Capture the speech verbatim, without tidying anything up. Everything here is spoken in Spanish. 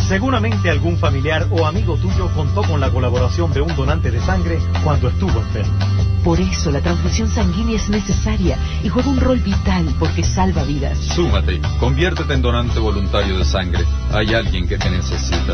Seguramente algún familiar o amigo tuyo contó con la colaboración de un donante de sangre cuando estuvo enfermo. Por eso la transfusión sanguínea es necesaria y juega un rol vital porque salva vidas. Súmate, conviértete en donante voluntario de sangre. Hay alguien que te necesita.